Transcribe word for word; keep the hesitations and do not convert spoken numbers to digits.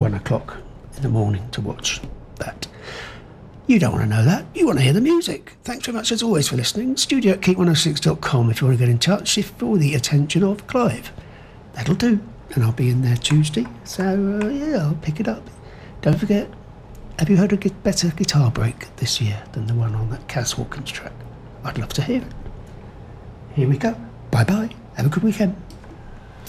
one o'clock in the morning to watch that. You don't want to know that. You want to hear the music. Thanks very much as always for listening. Studio at keep one oh six dot com if you want to get in touch, if for the attention of Clive. That'll do. And I'll be in there Tuesday. So, uh, yeah, I'll pick it up. Don't forget, have you heard a get better guitar break this year than the one on that Kaz Hawkins track? I'd love to hear it. Here we go. Bye-bye. Have a good weekend.